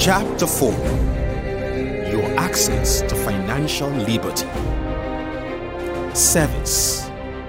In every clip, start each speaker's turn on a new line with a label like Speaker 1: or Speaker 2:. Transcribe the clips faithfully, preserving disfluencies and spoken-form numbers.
Speaker 1: Chapter four. Your access to financial liberty. Service.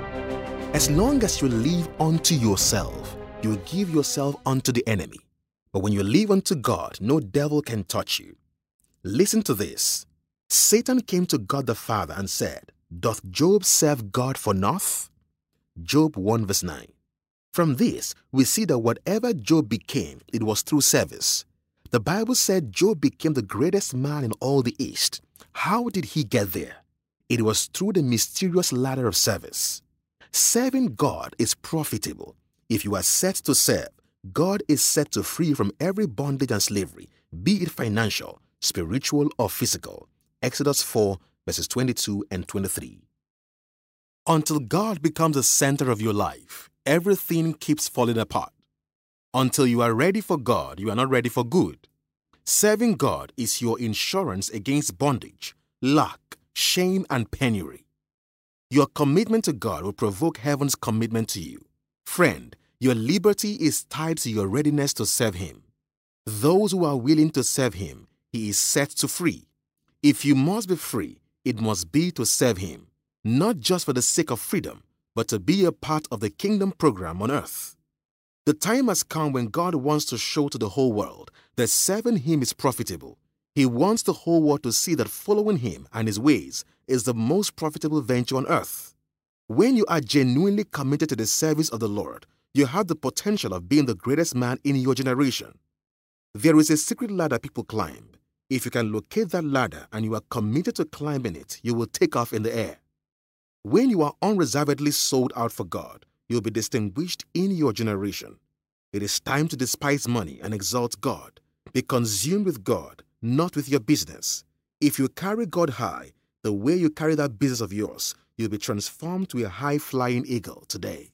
Speaker 1: As long as you live unto yourself, you give yourself unto the enemy. But when you live unto God, no devil can touch you. Listen to this. Satan came to God the Father and said, "Doth Job serve God for naught?" Job one verse nine. From this, we see that whatever Job became, it was through service. The Bible said Job became the greatest man in all the East. How did he get there? It was through the mysterious ladder of service. Serving God is profitable. If you are set to serve, God is set to free you from every bondage and slavery, be it financial, spiritual, or physical. Exodus four, verses twenty-two and twenty-three. Until God becomes the center of your life, everything keeps falling apart. Until you are ready for God, you are not ready for good. Serving God is your insurance against bondage, lack, shame, and penury. Your commitment to God will provoke heaven's commitment to you. Friend, your liberty is tied to your readiness to serve Him. Those who are willing to serve Him, He is set to free. If you must be free, it must be to serve Him, not just for the sake of freedom, but to be a part of the kingdom program on earth. The time has come when God wants to show to the whole world that serving Him is profitable. He wants the whole world to see that following Him and His ways is the most profitable venture on earth. When you are genuinely committed to the service of the Lord, you have the potential of being the greatest man in your generation. There is a secret ladder people climb. If you can locate that ladder and you are committed to climbing it, you will take off in the air. When you are unreservedly sold out for God, you'll be distinguished in your generation. It is time to despise money and exalt God. Be consumed with God, not with your business. If you carry God high, the way you carry that business of yours, you'll be transformed to a high-flying eagle today.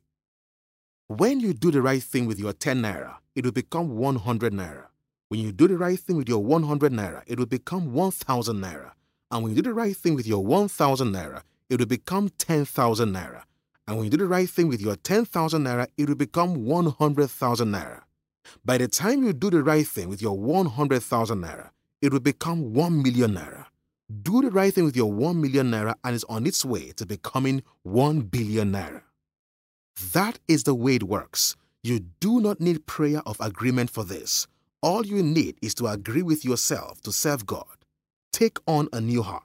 Speaker 1: When you do the right thing with your ten naira, it will become one hundred naira. When you do the right thing with your one hundred naira, it will become one thousand naira. And when you do the right thing with your one thousand naira, it will become ten thousand naira. And when you do the right thing with your ten thousand naira, it will become one hundred thousand naira. By the time you do the right thing with your one hundred thousand naira, it will become one million naira. Do the right thing with your one million naira and it's on its way to becoming one billion naira. That is the way it works. You do not need prayer of agreement for this. All you need is to agree with yourself to serve God. Take on a new heart.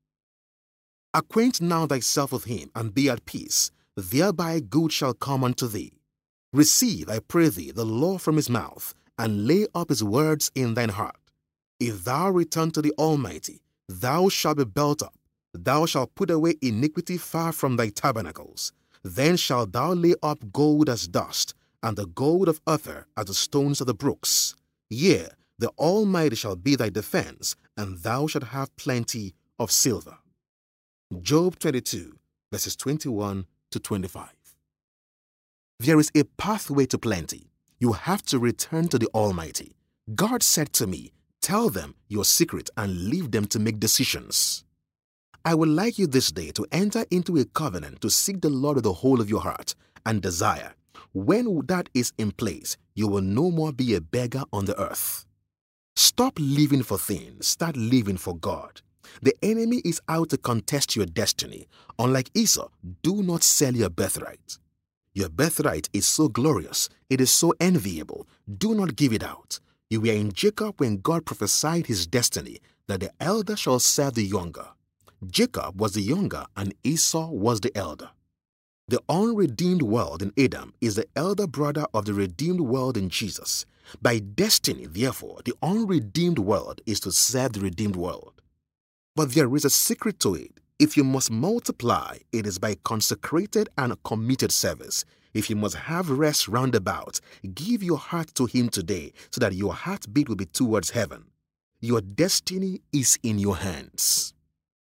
Speaker 1: Acquaint now thyself with Him, and be at peace. Thereby good shall come unto thee. Receive, I pray thee, the law from His mouth, and lay up His words in thine heart. If thou return to the Almighty, thou shalt be built up. Thou shalt put away iniquity far from thy tabernacles. Then shalt thou lay up gold as dust, and the gold of Ophir as the stones of the brooks. Yea, the Almighty shall be thy defense, and thou shalt have plenty of silver. Job twenty-two, verses twenty-one to twenty-five. There is a pathway to plenty. You have to return to the Almighty. God said to me, "Tell them your secret and leave them to make decisions." I would like you this day to enter into a covenant to seek the Lord with the whole of your heart and desire. When that is in place, you will no more be a beggar on the earth. Stop living for things. Start living for God. The enemy is out to contest your destiny. Unlike Esau, do not sell your birthright. Your birthright is so glorious. It is so enviable. Do not give it out. You were in Jacob when God prophesied his destiny, that the elder shall serve the younger. Jacob was the younger and Esau was the elder. The unredeemed world in Adam is the elder brother of the redeemed world in Jesus. By destiny, therefore, the unredeemed world is to serve the redeemed world. But there is a secret to it. If you must multiply, it is by consecrated and committed service. If you must have rest roundabout, give your heart to Him today so that your heartbeat will be towards heaven. Your destiny is in your hands.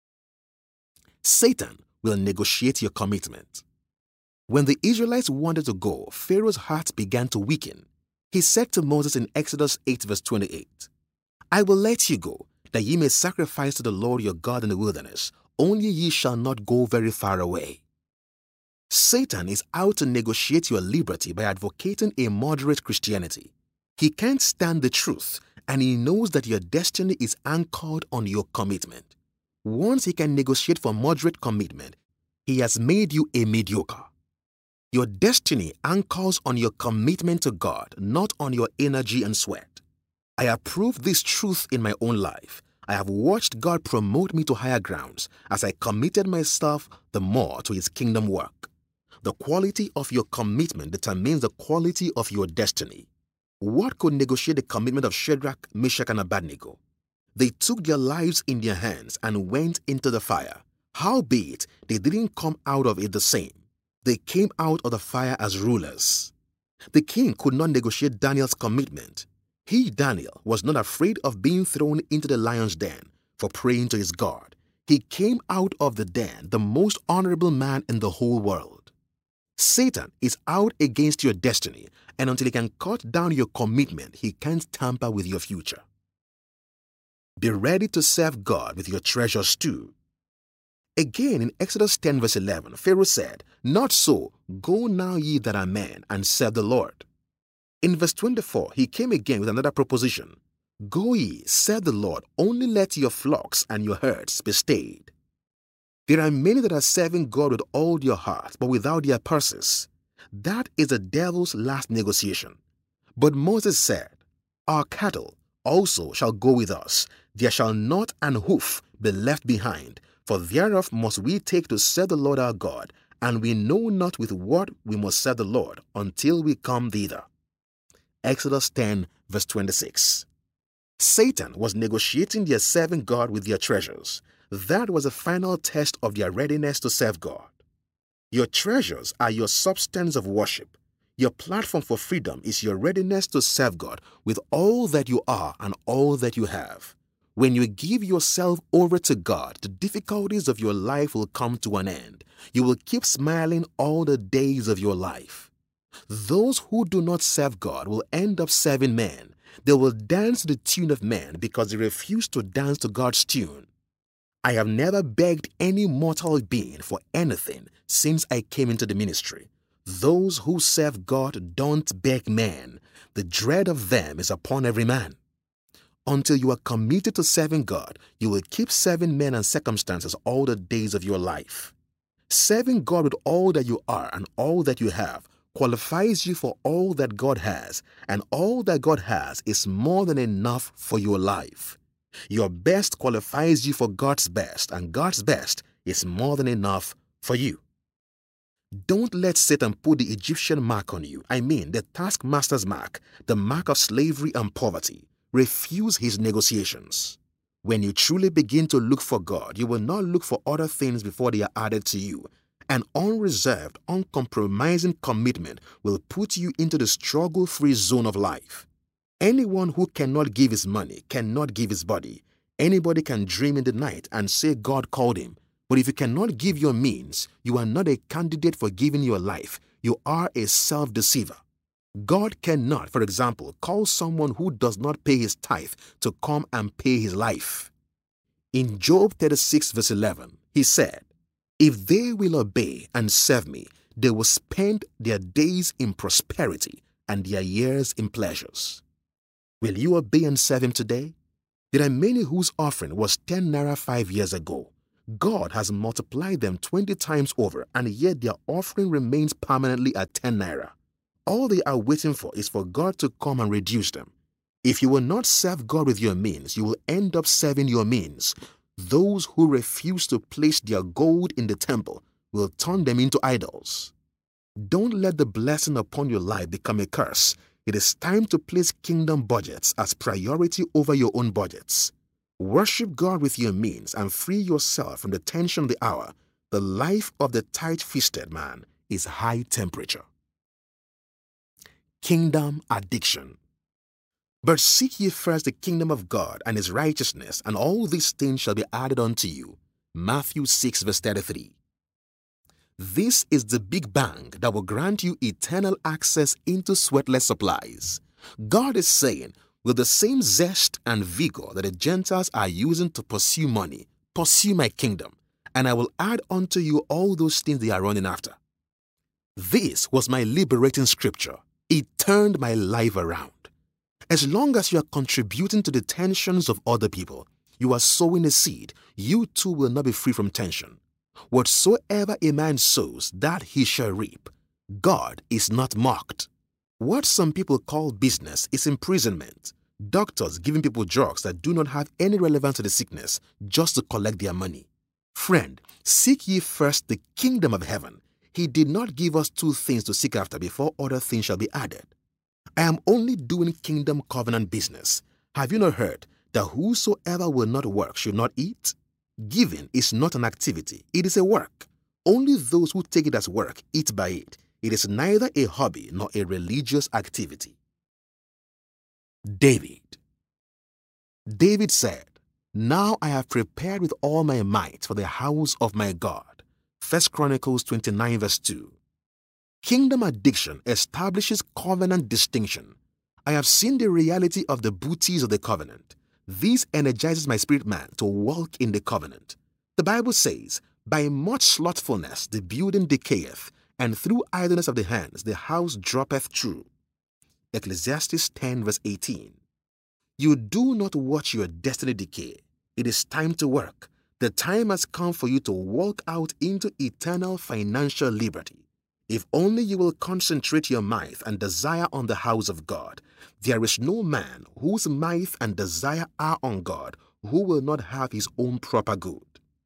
Speaker 1: Satan will negotiate your commitment. When the Israelites wanted to go, Pharaoh's heart began to weaken. He said to Moses in Exodus eight verse twenty-eight, "I will let you go, that ye may sacrifice to the Lord your God in the wilderness. Only ye shall not go very far away." Satan is out to negotiate your liberty by advocating a moderate Christianity. He can't stand the truth and he knows that your destiny is anchored on your commitment. Once he can negotiate for moderate commitment, he has made you a mediocre. Your destiny anchors on your commitment to God, not on your energy and sweat. I have proved this truth in my own life. I have watched God promote me to higher grounds as I committed myself the more to his kingdom work. The quality of your commitment determines the quality of your destiny. What could negotiate the commitment of Shadrach, Meshach, and Abednego? They took their lives in their hands and went into the fire. Howbeit, they didn't come out of it the same. They came out of the fire as rulers. The king could not negotiate Daniel's commitment. He, Daniel, was not afraid of being thrown into the lion's den for praying to his God. He came out of the den the most honorable man in the whole world. Satan is out against your destiny, and until he can cut down your commitment, he can't tamper with your future. Be ready to serve God with your treasures too. Again, in Exodus ten verse eleven, Pharaoh said, "Not so, go now ye that are men, and serve the Lord." In verse twenty-four, he came again with another proposition. "Go ye, serve the Lord, only let your flocks and your herds be stayed." There are many that are serving God with all their heart, but without their purses. That is the devil's last negotiation. But Moses said, "Our cattle also shall go with us. There shall not an hoof be left behind, for thereof must we take to serve the Lord our God, and we know not with what we must serve the Lord until we come thither." Exodus ten verse twenty-six. Satan was negotiating their serving God with their treasures. That was the final test of their readiness to serve God. Your treasures are your substance of worship. Your platform for freedom is your readiness to serve God with all that you are and all that you have. When you give yourself over to God, the difficulties of your life will come to an end. You will keep smiling all the days of your life. Those who do not serve God will end up serving men. They will dance to the tune of men because they refuse to dance to God's tune. I have never begged any mortal being for anything since I came into the ministry. Those who serve God don't beg men. The dread of them is upon every man. Until you are committed to serving God, you will keep serving men and circumstances all the days of your life. Serving God with all that you are and all that you have qualifies you for all that God has, and all that God has is more than enough for your life. Your best qualifies you for God's best, and God's best is more than enough for you. Don't let Satan put the Egyptian mark on you. I mean, the taskmaster's mark, the mark of slavery and poverty. Refuse his negotiations. When you truly begin to look for God, you will not look for other things before they are added to you. An unreserved, uncompromising commitment will put you into the struggle-free zone of life. Anyone who cannot give his money cannot give his body. Anybody can dream in the night and say God called him. But if you cannot give your means, you are not a candidate for giving your life. You are a self-deceiver. God cannot, for example, call someone who does not pay his tithe to come and pay his life. In Job thirty-six verse eleven, he said, "If they will obey and serve me, they will spend their days in prosperity and their years in pleasures." Will you obey and serve him today? There are many whose offering was ten naira five years ago. God has multiplied them twenty times over, and yet their offering remains permanently at ten naira. All they are waiting for is for God to come and reduce them. If you will not serve God with your means, you will end up serving your means. Those who refuse to place their gold in the temple will turn them into idols. Don't let the blessing upon your life become a curse. It is time to place kingdom budgets as priority over your own budgets. Worship God with your means and free yourself from the tension of the hour. The life of the tight-fisted man is high temperature. Kingdom addiction. But seek ye first the kingdom of God and his righteousness, and all these things shall be added unto you. Matthew six verse thirty-three. This is the big bang that will grant you eternal access into sweatless supplies. God is saying, with the same zest and vigor that the Gentiles are using to pursue money, pursue my kingdom, and I will add unto you all those things they are running after. This was my liberating scripture. It turned my life around. As long as you are contributing to the tensions of other people, you are sowing a seed, you too will not be free from tension. Whatsoever a man sows, that he shall reap. God is not mocked. What some people call business is imprisonment. Doctors giving people drugs that do not have any relevance to the sickness just to collect their money. Friend, seek ye first the kingdom of heaven. He did not give us two things to seek after before other things shall be added. I am only doing kingdom covenant business. Have you not heard that whosoever will not work should not eat? Giving is not an activity, it is a work. Only those who take it as work eat by it. It is neither a hobby nor a religious activity. David. David said, Now I have prepared with all my might for the house of my God. First Chronicles twenty-nine verse two. Kingdom addiction establishes covenant distinction. I have seen the reality of the booties of the covenant. This energizes my spirit man to walk in the covenant. The Bible says, By much slothfulness the building decayeth, and through idleness of the hands the house droppeth through. Ecclesiastes ten verse eighteen. You do not watch your destiny decay. It is time to work. The time has come for you to walk out into eternal financial liberty. If only you will concentrate your might and desire on the house of God. There is no man whose might and desire are on God who will not have his own proper good.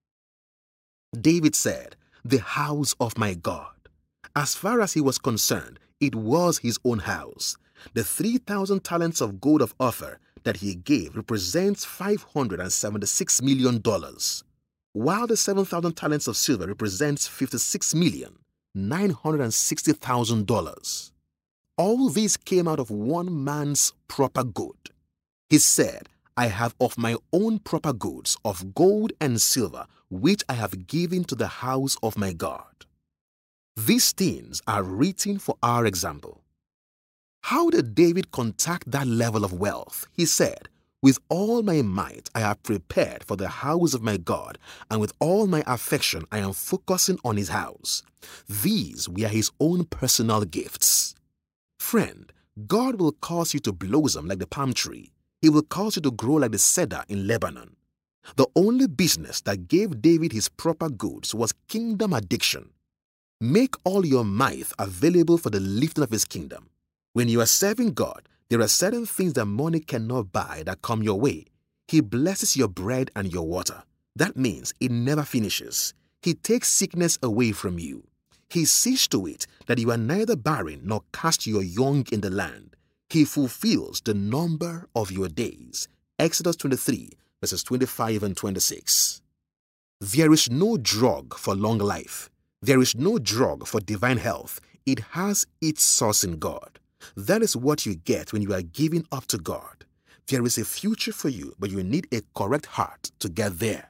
Speaker 1: David said, The house of my God. As far as he was concerned, it was his own house. The three thousand talents of gold of Ophir that he gave represents five hundred seventy-six million dollars, while the seven thousand talents of silver represents fifty-six million nine hundred sixty thousand dollars. All these came out of one man's proper good. He said, I have of my own proper goods of gold and silver, which I have given to the house of my God. These things are written for our example. How did David contact that level of wealth? He said, With all my might I have prepared for the house of my God, and with all my affection I am focusing on his house. These were his own personal gifts. Friend, God will cause you to blossom like the palm tree. He will cause you to grow like the cedar in Lebanon. The only business that gave David his proper goods was kingdom addiction. Make all your might available for the lifting of his kingdom. When you are serving God, there are certain things that money cannot buy that come your way. He blesses your bread and your water. That means it never finishes. He takes sickness away from you. He sees to it that you are neither barren nor cast your young in the land. He fulfills the number of your days. Exodus twenty-three, verses twenty-five and twenty-six. There is no drug for long life. There is no drug for divine health. It has its source in God. That is what you get when you are giving up to God. There is a future for you, but you need a correct heart to get there.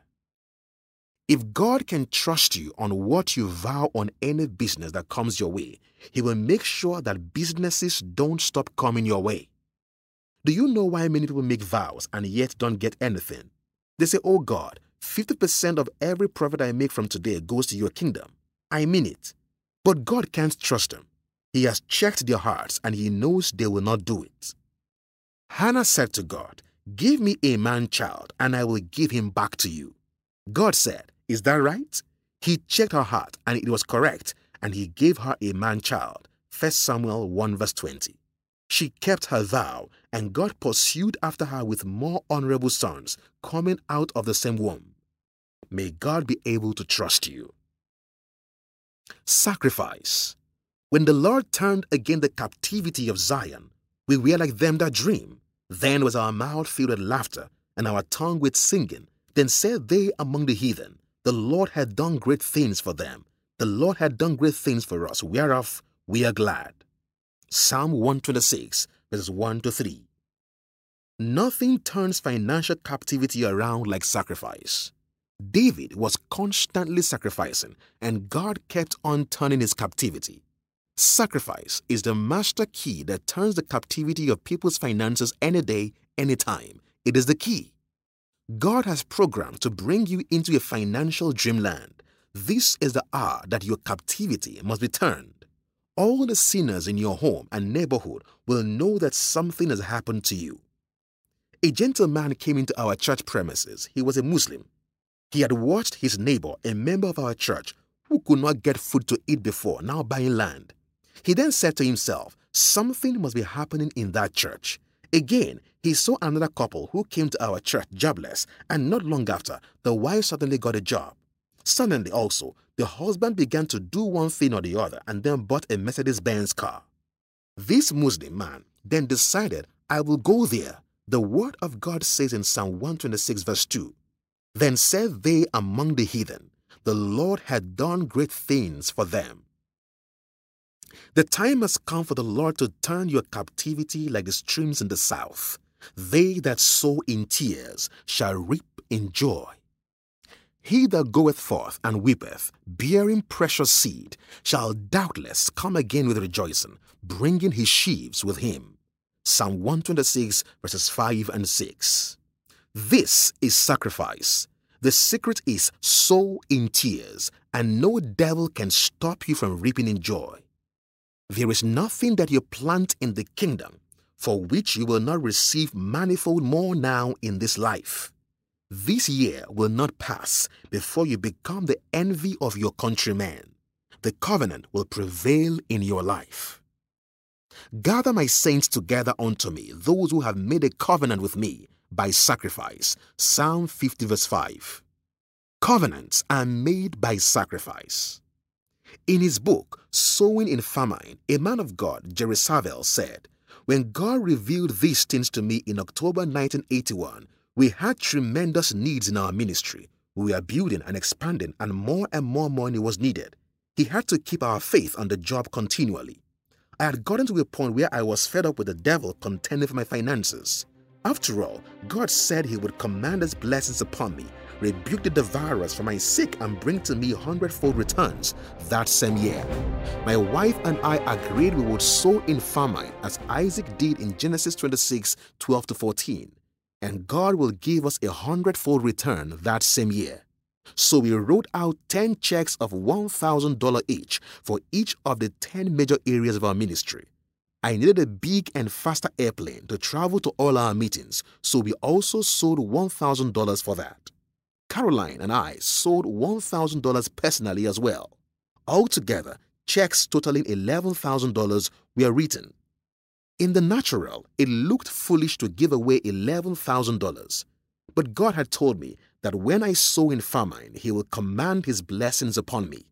Speaker 1: If God can trust you on what you vow on any business that comes your way, He will make sure that businesses don't stop coming your way. Do you know why many people make vows and yet don't get anything? They say, oh God, fifty percent of every profit I make from today goes to your kingdom. I mean it. But God can't trust them. He has checked their hearts and He knows they will not do it. Hannah said to God, give me a man-child and I will give him back to you. God said, is that right? He checked her heart and it was correct, and He gave her a man-child. First Samuel one verse twenty. She kept her vow, and God pursued after her with more honorable sons coming out of the same womb. May God be able to trust you. Sacrifice. When the Lord turned again the captivity of Zion, we were like them that dream. Then was our mouth filled with laughter, and our tongue with singing. Then said they among the heathen, the Lord had done great things for them. The Lord had done great things for us, whereof we are glad. Psalm one twenty-six, verses one to three. Nothing turns financial captivity around like sacrifice. David was constantly sacrificing, and God kept on turning his captivity. Sacrifice is the master key that turns the captivity of people's finances any day, any time. It is the key. God has programmed to bring you into a financial dreamland. This is the hour that your captivity must be turned. All the sinners in your home and neighborhood will know that something has happened to you. A gentleman came into our church premises. He was a Muslim. He had watched his neighbor, a member of our church, who could not get food to eat before, now buying land. He then said to himself, something must be happening in that church. Again, he saw another couple who came to our church jobless, and not long after, the wife suddenly got a job. Suddenly also, the husband began to do one thing or the other and then bought a Mercedes-Benz car. This Muslim man then decided, I will go there. The word of God says in Psalm one twenty-six verse two, Then said they among the heathen, the Lord had done great things for them. The time has come for the Lord to turn your captivity like the streams in the south. They that sow in tears shall reap in joy. He that goeth forth and weepeth, bearing precious seed, shall doubtless come again with rejoicing, bringing his sheaves with him. Psalm one twenty-six verses five and six. This is sacrifice. The secret is sow in tears, and no devil can stop you from reaping in joy. There is nothing that you plant in the kingdom for which you will not receive manifold more now in this life. This year will not pass before you become the envy of your countrymen. The covenant will prevail in your life. Gather my saints together unto me, those who have made a covenant with me by sacrifice. Psalm fifty verse five. Covenants are made by sacrifice. In his book, Sowing in Famine, a man of God, Jerry Savelle, said, When God revealed these things to me in October nineteen eighty-one, we had tremendous needs in our ministry. We were building and expanding, and more and more money was needed. He had to keep our faith on the job continually. I had gotten to a point where I was fed up with the devil contending for my finances. After all, God said he would command his blessings upon me, rebuke the devourers for my sake, and bring to me hundredfold returns that same year. My wife and I agreed we would sow in famine as Isaac did in Genesis twenty-six, twelve to fourteen. And God will give us a hundredfold return that same year. So we wrote out ten checks of one thousand dollars each for each of the ten major areas of our ministry. I needed a big and faster airplane to travel to all our meetings, so we also sold one thousand dollars for that. Caroline and I sold one thousand dollars personally as well. Altogether, checks totaling eleven thousand dollars were written. In the natural, it looked foolish to give away eleven thousand dollars. But God had told me that when I sow in famine, he will command his blessings upon me.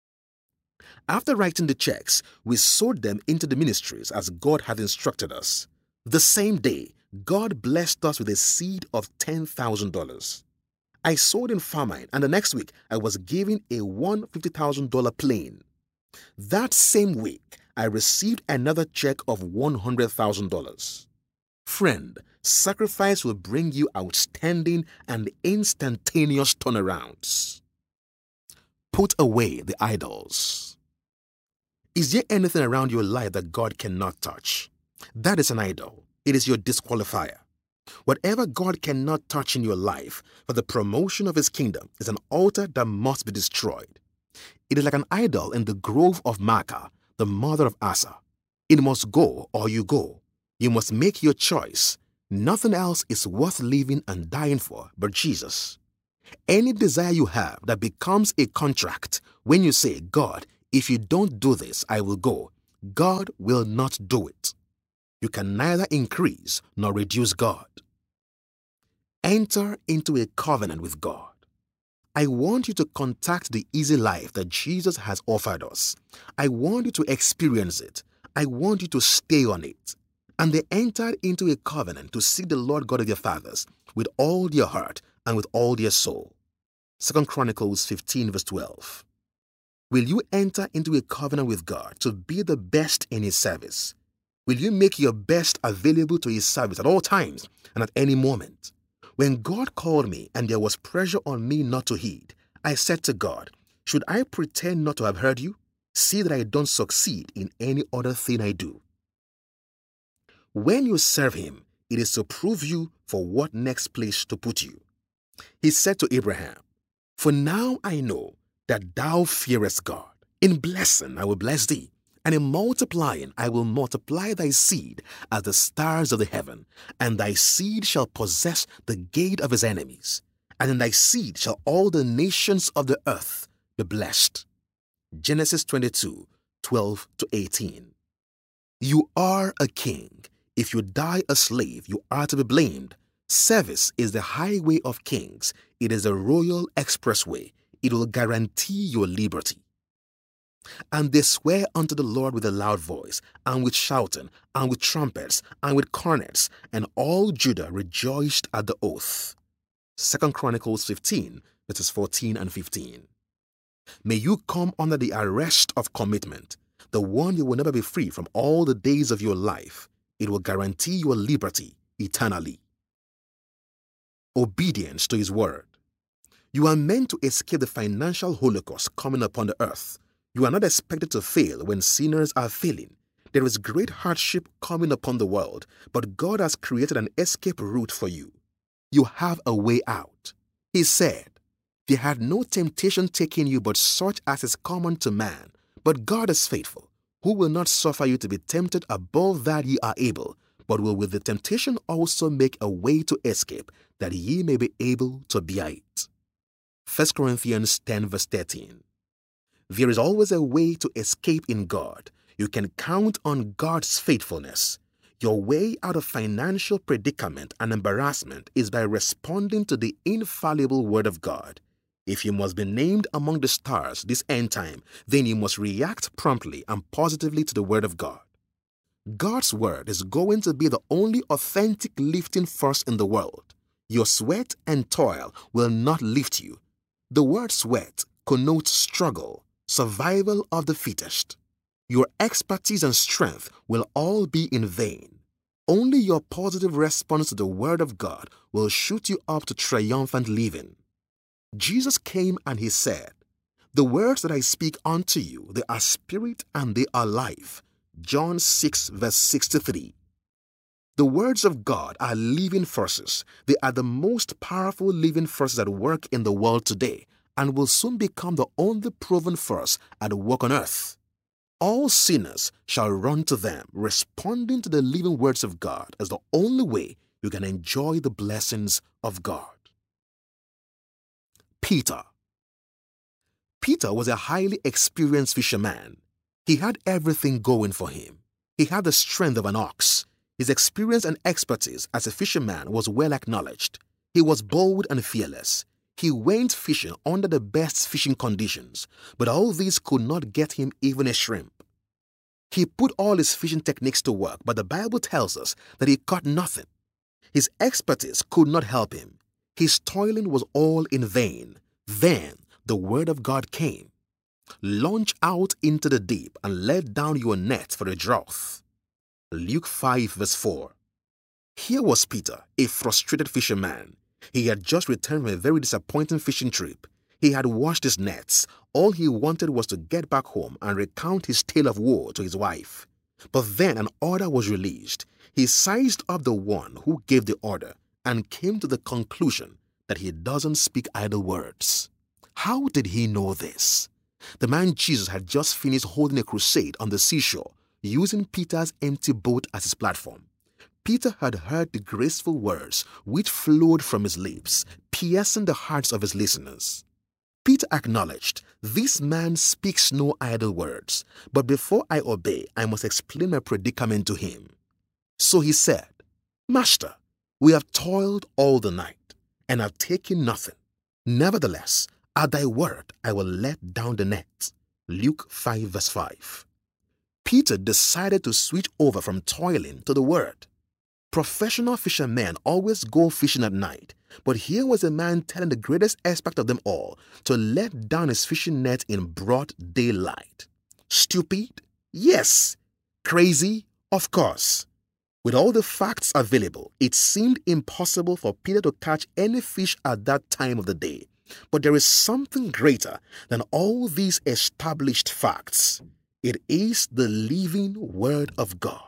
Speaker 1: After writing the checks, we sowed them into the ministries as God had instructed us. The same day, God blessed us with a seed of ten thousand dollars. I sowed in famine, and the next week, I was given a one hundred fifty thousand dollars plane. That same week, I received another check of one hundred thousand dollars. Friend, sacrifice will bring you outstanding and instantaneous turnarounds. Put away the idols. Is there anything around your life that God cannot touch? That is an idol. It is your disqualifier. Whatever God cannot touch in your life for the promotion of his kingdom is an altar that must be destroyed. It is like an idol in the grove of Maacah, the mother of Asa. It must go or you go. You must make your choice. Nothing else is worth living and dying for but Jesus. Any desire you have that becomes a contract when you say, God, if you don't do this, I will go, God will not do it. You can neither increase nor reduce God. Enter into a covenant with God. I want you to contact the easy life that Jesus has offered us. I want you to experience it. I want you to stay on it. And they entered into a covenant to seek the Lord God of their fathers with all their heart and with all their soul. Second Chronicles fifteen verse twelve. Will you enter into a covenant with God to be the best in his service? Will you make your best available to his service at all times and at any moment? When God called me and there was pressure on me not to heed, I said to God, should I pretend not to have heard you? See that I don't succeed in any other thing I do. When you serve him, it is to prove you for what next place to put you. He said to Abraham, For now I know that thou fearest God. In blessing I will bless thee, And in multiplying, I will multiply thy seed as the stars of the heaven, and thy seed shall possess the gate of his enemies. And in thy seed shall all the nations of the earth be blessed. Genesis twenty-two, twelve to eighteen. You are a king. If you die a slave, you are to be blamed. Service is the highway of kings. It is a royal expressway. It will guarantee your liberty. And they swear unto the Lord with a loud voice, and with shouting, and with trumpets, and with cornets, and all Judah rejoiced at the oath. Second Chronicles fifteen, verses fourteen and fifteen. May you come under the arrest of commitment, the one you will never be free from all the days of your life. It will guarantee your liberty eternally. Obedience to his word. You are meant to escape the financial holocaust coming upon the earth. You are not expected to fail when sinners are failing. There is great hardship coming upon the world, but God has created an escape route for you. You have a way out. He said, "There had no temptation taken you but such as is common to man. But God is faithful, who will not suffer you to be tempted above that ye are able, but will with the temptation also make a way to escape, that ye may be able to bear it." First Corinthians ten, verse thirteen. There is always a way to escape in God. You can count on God's faithfulness. Your way out of financial predicament and embarrassment is by responding to the infallible Word of God. If you must be named among the stars this end time, then you must react promptly and positively to the Word of God. God's Word is going to be the only authentic lifting force in the world. Your sweat and toil will not lift you. The word sweat connotes struggle, survival of the fittest. Your expertise and strength will all be in vain. Only your positive response to the Word of God will shoot you up to triumphant living. Jesus came and he said, "The words that I speak unto you, they are spirit and they are life." John six, verse sixty-three. The words of God are living forces. They are the most powerful living forces at work in the world today, and will soon become the only proven force at work on earth. All sinners shall run to them, responding to the living words of God as the only way you can enjoy the blessings of God. Peter. Peter was a highly experienced fisherman. He had everything going for him. He had the strength of an ox. His experience and expertise as a fisherman was well acknowledged. He was bold and fearless. He went fishing under the best fishing conditions, but all these could not get him even a shrimp. He put all his fishing techniques to work, but the Bible tells us that he caught nothing. His expertise could not help him. His toiling was all in vain. Then the word of God came. Launch out into the deep and let down your net for a draught. Luke five, verse four. Here was Peter, a frustrated fisherman. He had just returned from a very disappointing fishing trip. He had washed his nets. All he wanted was to get back home and recount his tale of woe to his wife. But then an order was released. He sized up the one who gave the order and came to the conclusion that he doesn't speak idle words. How did he know this? The man Jesus had just finished holding a crusade on the seashore, using Peter's empty boat as his platform. Peter had heard the graceful words which flowed from his lips, piercing the hearts of his listeners. Peter acknowledged, "This man speaks no idle words, but before I obey, I must explain my predicament to him." So he said, "Master, we have toiled all the night and have taken nothing. Nevertheless, at thy word, I will let down the net." Luke five, verse five. Peter decided to switch over from toiling to the word. Professional fishermen always go fishing at night, but here was a man telling the greatest aspect of them all to let down his fishing net in broad daylight. Stupid? Yes. Crazy? Of course. With all the facts available, it seemed impossible for Peter to catch any fish at that time of the day. But there is something greater than all these established facts. It is the living Word of God.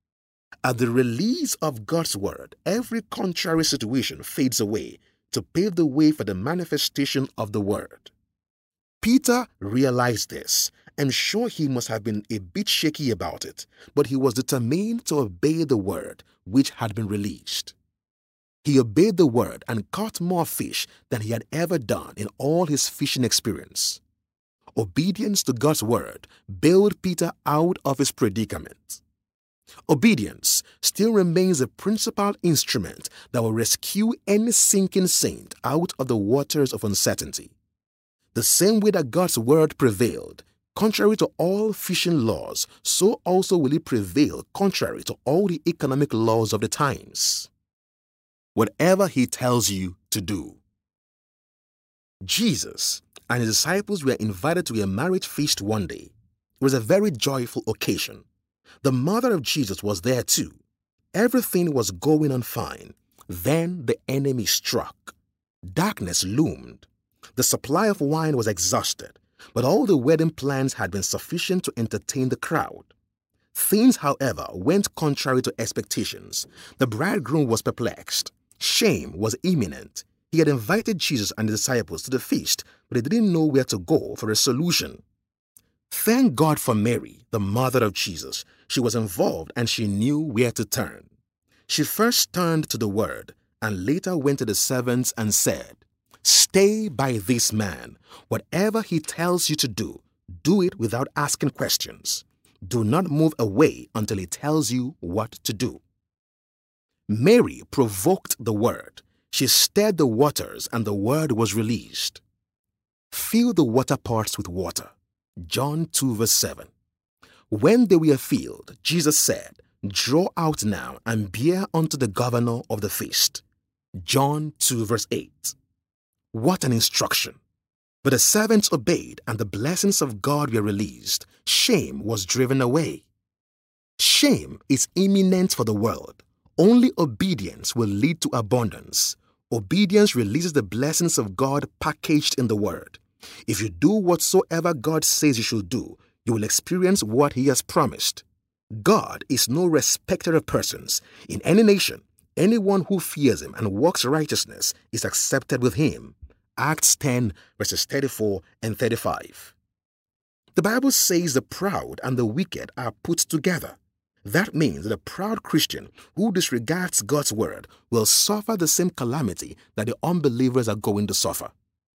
Speaker 1: At the release of God's Word, every contrary situation fades away to pave the way for the manifestation of the Word. Peter realized this, am sure he must have been a bit shaky about it, but he was determined to obey the word which had been released. He obeyed the word and caught more fish than he had ever done in all his fishing experience. Obedience to God's word bailed Peter out of his predicament. Obedience still remains the principal instrument that will rescue any sinking saint out of the waters of uncertainty. The same way that God's word prevailed, contrary to all fishing laws, so also will it prevail contrary to all the economic laws of the times. Whatever he tells you to do. Jesus and his disciples were invited to a marriage feast one day. It was a very joyful occasion. The mother of Jesus was there too. Everything was going on fine. Then the enemy struck. Darkness loomed. The supply of wine was exhausted, but all the wedding plans had been sufficient to entertain the crowd. Things, however, went contrary to expectations. The bridegroom was perplexed. Shame was imminent. He had invited Jesus and the disciples to the feast, but they didn't know where to go for a solution. Thank God for Mary, the mother of Jesus. She was involved and she knew where to turn. She first turned to the word and later went to the servants and said, "Stay by this man. Whatever he tells you to do, do it without asking questions. Do not move away until he tells you what to do." Mary provoked the word. She stirred the waters and the word was released. Fill the water pots with water. John two verse seven. When they were filled, Jesus said, "Draw out now and bear unto the governor of the feast." John two verse eight. What an instruction! But the servants obeyed and the blessings of God were released. Shame was driven away. Shame is imminent for the world. Only obedience will lead to abundance. Obedience releases the blessings of God packaged in the word. If you do whatsoever God says you should do, you will experience what he has promised. God is no respecter of persons. In any nation, anyone who fears him and walks righteousness is accepted with him. Acts ten, verses thirty-four and thirty-five. The Bible says the proud and the wicked are put together. That means that a proud Christian who disregards God's word will suffer the same calamity that the unbelievers are going to suffer.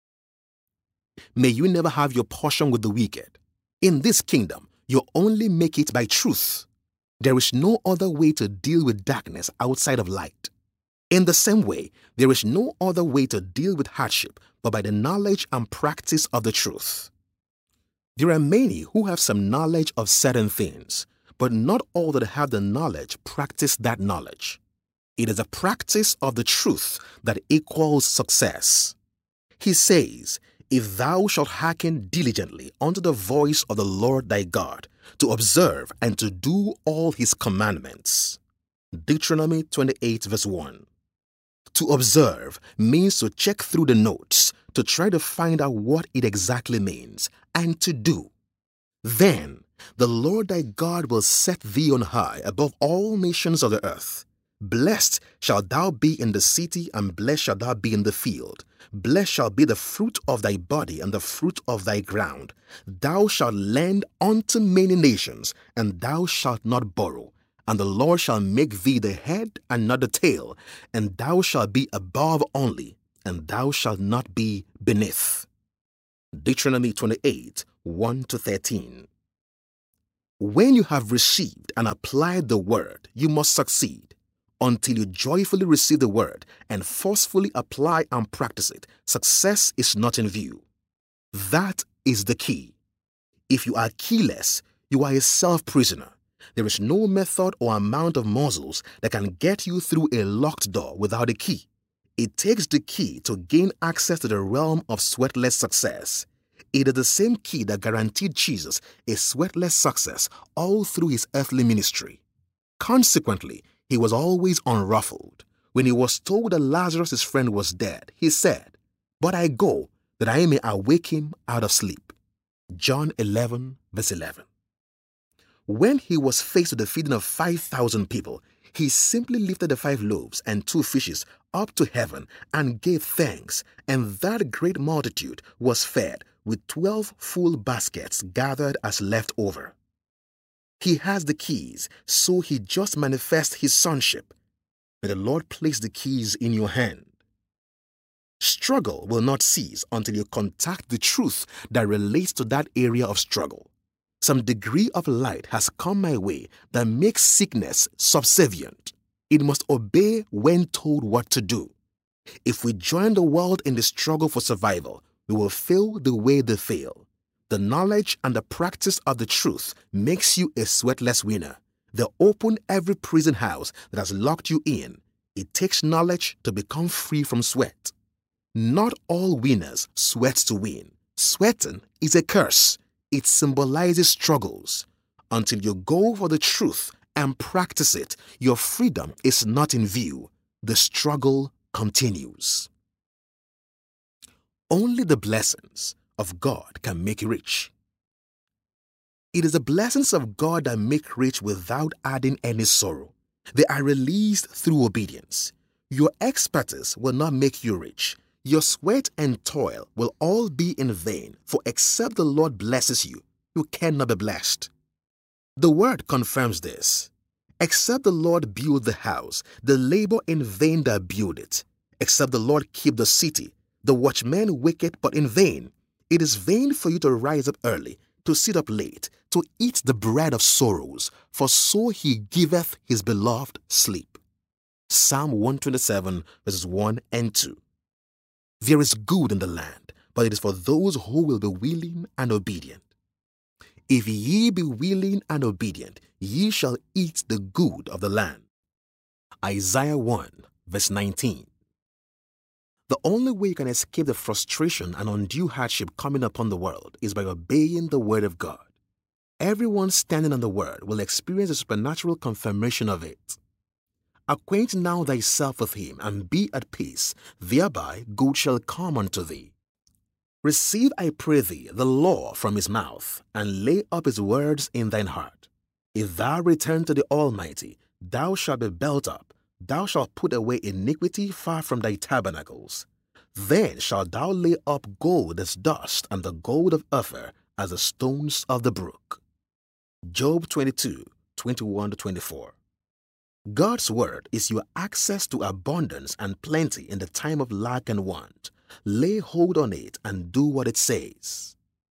Speaker 1: May you never have your portion with the wicked. In this kingdom, you only make it by truth. There is no other way to deal with darkness outside of light. In the same way, there is no other way to deal with hardship but by the knowledge and practice of the truth. There are many who have some knowledge of certain things, but not all that have the knowledge practice that knowledge. It is a practice of the truth that equals success. He says, "If thou shalt hearken diligently unto the voice of the Lord thy God, to observe and to do all his commandments." Deuteronomy twenty-eight verse one. To observe means to check through the notes, to try to find out what it exactly means, and to do. Then the Lord thy God will set thee on high above all nations of the earth. Blessed shalt thou be in the city, and blessed shalt thou be in the field. Blessed shall be the fruit of thy body and the fruit of thy ground. Thou shalt lend unto many nations, and thou shalt not borrow. And the Lord shall make thee the head and not the tail, and thou shalt be above only, and thou shalt not be beneath. Deuteronomy twenty-eight, one to thirteen. When you have received and applied the word, you must succeed. Until you joyfully receive the word and forcefully apply and practice it, success is not in view. That is the key. If you are keyless, you are a self-prisoner. There is no method or amount of muzzles that can get you through a locked door without a key. It takes the key to gain access to the realm of sweatless success. It is the same key that guaranteed Jesus a sweatless success all through his earthly ministry. Consequently, he was always unruffled. When he was told that Lazarus, his friend, was dead, he said, "But I go, that I may awake him out of sleep." John eleven, verse eleven. When he was faced with the feeding of five thousand people, he simply lifted the five loaves and two fishes up to heaven and gave thanks, and that great multitude was fed with twelve full baskets gathered as leftover. He has the keys, so he just manifests his sonship. May the Lord place the keys in your hand. Struggle will not cease until you contact the truth that relates to that area of struggle. Some degree of light has come my way that makes sickness subservient. It must obey when told what to do. If we join the world in the struggle for survival, we will fail the way they fail. The knowledge and the practice of the truth makes you a sweatless winner. They open every prison house that has locked you in. It takes knowledge to become free from sweat. Not all winners sweat to win. Sweating is a curse. It symbolizes struggles. Until you go for the truth and practice it, your freedom is not in view. The struggle continues. Only the blessings of God can make rich. It is the blessings of God that make rich without adding any sorrow. They are released through obedience. Your expertise will not make you rich. Your sweat and toil will all be in vain, for except the Lord blesses you, you cannot be blessed. The word confirms this. Except the Lord build the house, they labor in vain that build it. Except the Lord keep the city, the watchmen waketh but in vain. It is vain for you to rise up early, to sit up late, to eat the bread of sorrows, for so he giveth his beloved sleep. Psalm one twenty-seven, verses one and two. There is good in the land, but it is for those who will be willing and obedient. If ye be willing and obedient, ye shall eat the good of the land. Isaiah one, verse nineteen. The only way you can escape the frustration and undue hardship coming upon the world is by obeying the word of God. Everyone standing on the word will experience a supernatural confirmation of it. Acquaint now thyself with him, and be at peace, thereby good shall come unto thee. Receive, I pray thee, the law from his mouth, and lay up his words in thine heart. If thou return to the Almighty, thou shalt be built up, thou shalt put away iniquity far from thy tabernacles. Then shalt thou lay up gold as dust, and the gold of Ophir as the stones of the brook. Job twenty-two, twenty-one to twenty-four. God's word is your access to abundance and plenty in the time of lack and want. Lay hold on it and do what it says.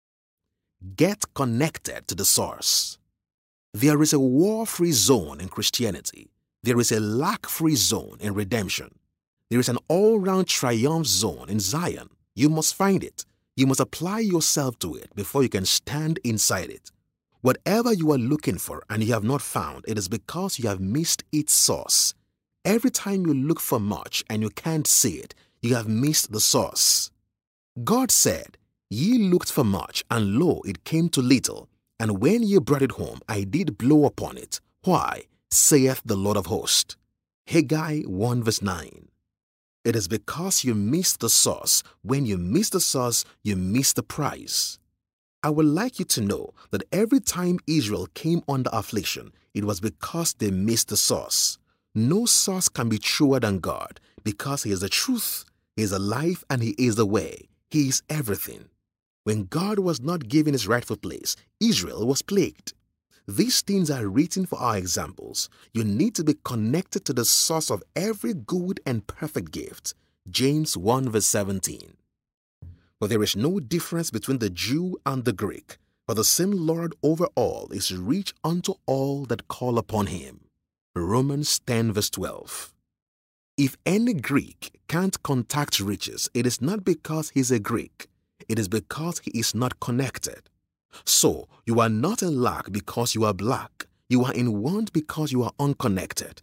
Speaker 1: Get connected to the source. There is a war-free zone in Christianity. There is a lack-free zone in redemption. There is an all-round triumph zone in Zion. You must find it. You must apply yourself to it before you can stand inside it. Whatever you are looking for and you have not found, it is because you have missed its source. Every time you look for much and you can't see it, you have missed the source. God said, Ye looked for much, and lo, it came to little. And when ye brought it home, I did blow upon it. Why? Saith the Lord of hosts. Haggai one verse nine. It is because you missed the source. When you miss the source, you miss the prize. I would like you to know that every time Israel came under affliction, it was because they missed the source. No source can be truer than God, because he is the truth, he is the life, and he is the way. He is everything. When God was not given his rightful place, Israel was plagued. These things are written for our examples. You need to be connected to the source of every good and perfect gift. James one verse seventeen. For there is no difference between the Jew and the Greek, for the same Lord over all is rich unto all that call upon him. Romans ten verse twelve. If any Greek can't contact riches, it is not because he's a Greek. It is because he is not connected. So, you are not in lack because you are black. You are in want because you are unconnected.